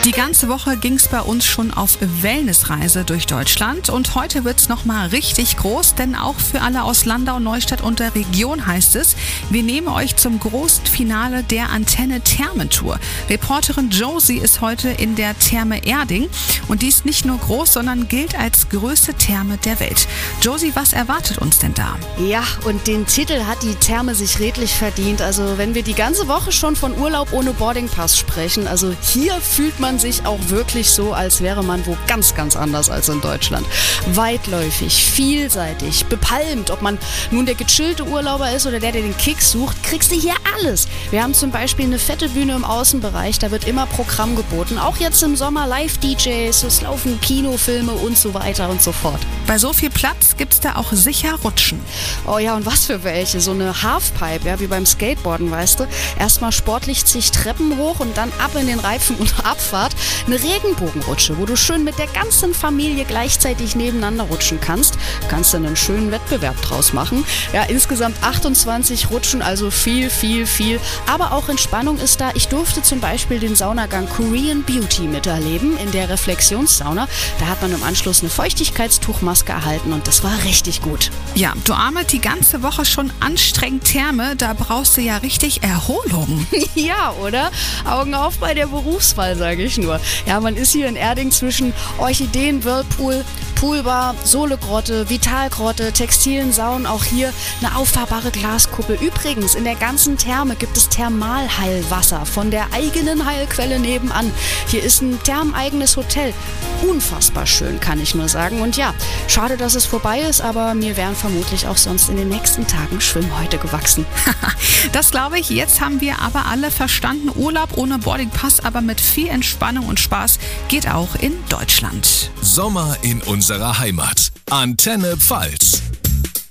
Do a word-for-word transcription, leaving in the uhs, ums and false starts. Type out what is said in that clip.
Die ganze Woche ging es bei uns schon auf Wellnessreise durch Deutschland und heute wird es nochmal richtig groß, denn auch für alle aus Landau, Neustadt und der Region heißt es, wir nehmen euch zum großen Finale der Antenne Thermentour. Reporterin Josie ist heute in der Therme Erding und die ist nicht nur groß, sondern gilt als größte Therme der Welt. Josie, was erwartet uns denn da? Ja, und den Titel hat die Therme sich redlich verdient. Also wenn wir die ganze Woche schon von Urlaub ohne Boardingpass sprechen, also hier fühlt man sich auch wirklich so, als wäre man wo ganz, ganz anders als in Deutschland. Weitläufig, vielseitig, bepalmt. Ob man nun der gechillte Urlauber ist oder der, der den Kick sucht, kriegst du hier alles. Wir haben zum Beispiel eine fette Bühne im Außenbereich, da wird immer Programm geboten. Auch jetzt im Sommer Live-D Js, es laufen Kinofilme und so weiter und so fort. Bei so viel Platz gibt's da auch sicher Rutschen. Oh ja, und was für welche? So eine Halfpipe, ja, wie beim Skateboarden, weißt du. Erstmal sportlich zig Treppen hoch und dann ab in den Reifen und Abfahrt. Eine Regenbogenrutsche, wo du schön mit der ganzen Familie gleichzeitig nebeneinander rutschen kannst. Kannst dann einen schönen Wettbewerb draus machen. Ja, insgesamt achtundzwanzig Rutschen, also viel, viel, viel. Aber auch Entspannung ist da. Ich durfte zum Beispiel den Saunagang Korean Beauty miterleben in der Reflexionssauna. Da hat man im Anschluss eine Feuchtigkeitstuchmaske erhalten und das war richtig gut. Ja, du Arme, die ganze Woche schon anstrengend Therme, da brauchst du ja richtig Erholung. Ja, oder? Augen auf bei der Berufswahl, sage ich nur. Ja, man ist hier in Erding zwischen Orchideen, Whirlpool, Poolbar, Sohlegrotte, Vitalgrotte, textilen Saunen, auch hier eine auffahrbare Glaskuppel. Übrigens, in der ganzen Therme gibt es Thermalheilwasser von der eigenen Heilquelle nebenan. Hier ist ein thermeneigenes Hotel. Unfassbar schön, kann ich nur sagen. Und ja, schade, dass es vorbei ist, aber mir wären vermutlich auch sonst in den nächsten Tagen Schwimmhäute gewachsen. Das glaube ich. Jetzt haben wir aber alle verstanden. Urlaub ohne Boardingpass, aber mit viel Entspannung und Spaß geht auch in Deutschland. Sommer in unserer Heimat. Antenne Pfalz.